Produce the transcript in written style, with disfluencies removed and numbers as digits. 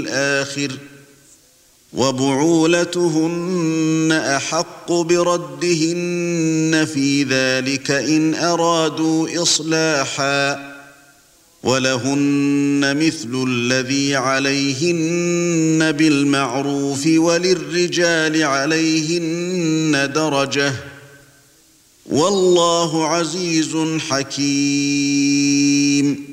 الآخر وبعولتهن أحق بردهن في ذلك إن أرادوا إصلاحا ولهن مثل الذي عليهن بالمعروف وللرجال عليهن درجة والله عزيز حكيم